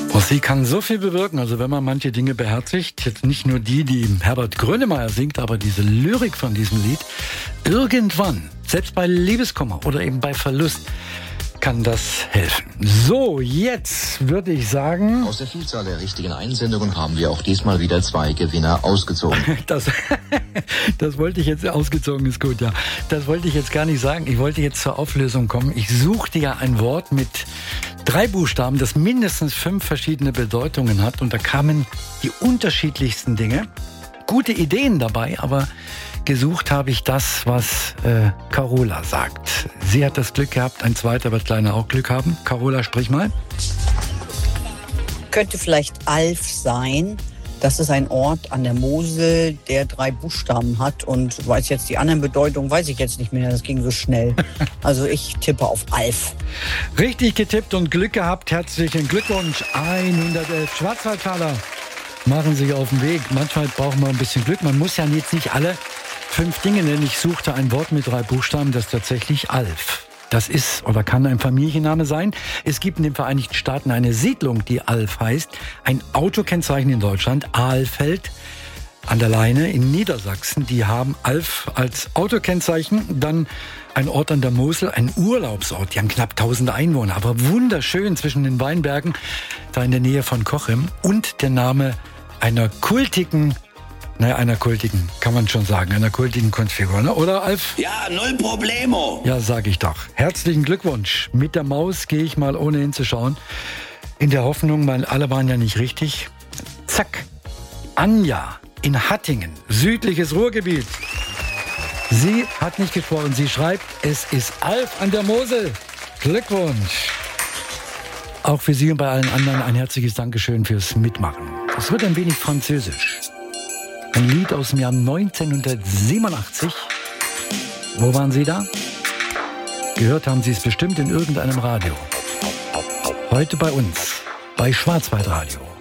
Musik kann so viel bewirken, also wenn man manche Dinge beherzigt, jetzt nicht nur die Herbert Grönemeyer singt, aber diese Lyrik von diesem Lied, irgendwann, selbst bei Liebeskummer oder eben bei Verlust, kann das helfen. So, jetzt würde ich sagen... Aus der Vielzahl der richtigen Einsendungen haben wir auch diesmal wieder 2 Gewinner ausgezogen. Das wollte ich jetzt, ausgezogen ist gut, ja. Das wollte ich jetzt gar nicht sagen. Ich wollte jetzt zur Auflösung kommen. Ich suchte ja ein Wort mit 3 Buchstaben, das mindestens 5 verschiedene Bedeutungen hat. Und da kamen die unterschiedlichsten Dinge. Gute Ideen dabei, aber gesucht habe ich das, was Carola sagt. Sie hat das Glück gehabt, ein zweiter wird kleiner auch Glück haben. Carola, sprich mal. Könnte vielleicht Alf sein. Das ist ein Ort an der Mosel, der 3 Buchstaben hat und weiß jetzt die anderen Bedeutungen, weiß ich jetzt nicht mehr, das ging so schnell. Also ich tippe auf Alf. Richtig getippt und Glück gehabt, herzlichen Glückwunsch. 111 Schwarzwaldtaler machen sich auf den Weg. Manchmal braucht man ein bisschen Glück, man muss ja jetzt nicht alle 5 Dinge nennen. Ich suchte ein Wort mit 3 Buchstaben, das tatsächlich Alf. Das ist oder kann ein Familienname sein. Es gibt in den Vereinigten Staaten eine Siedlung, die Alf heißt. Ein Autokennzeichen in Deutschland, Alfeld an der Leine in Niedersachsen. Die haben Alf als Autokennzeichen. Dann ein Ort an der Mosel, ein Urlaubsort. Die haben knapp 1000 Einwohner, aber wunderschön zwischen den Weinbergen, da in der Nähe von Cochem. Und der Name einer kultigen, kann man schon sagen, einer kultigen Kunstfigur, ne? Oder, Alf? Ja, null Problemo. Ja, sag ich doch. Herzlichen Glückwunsch. Mit der Maus gehe ich mal, ohne hinzuschauen, in der Hoffnung, weil alle waren ja nicht richtig. Zack. Anja in Hattingen, südliches Ruhrgebiet. Sie hat nicht gesprochen, sie schreibt, es ist Alf an der Mosel. Glückwunsch. Auch für Sie und bei allen anderen ein herzliches Dankeschön fürs Mitmachen. Es wird ein wenig französisch. Ein Lied aus dem Jahr 1987. Wo waren Sie da? Gehört haben Sie es bestimmt in irgendeinem Radio. Heute bei uns, bei Schwarzwaldradio.